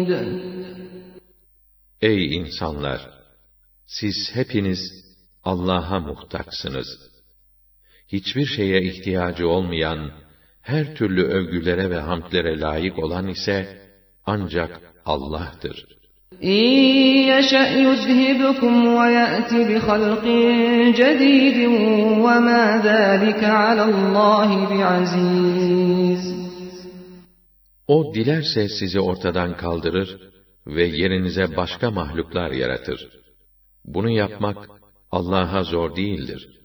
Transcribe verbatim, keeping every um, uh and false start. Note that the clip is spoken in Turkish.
Ey insanlar! Siz hepiniz Allah'a muhtaçsınız. Hiçbir şeye ihtiyacı olmayan, her türlü övgülere ve hamdlere layık olan ise ancak Allah'tır. İn yeşe yuzhibukum ve ya'ti bi halqin cedidin ve ma zâlike alallâhi bi'aziz. O dilerse sizi ortadan kaldırır ve yerinize başka mahluklar yaratır. Bunu yapmak Allah'a zor değildir.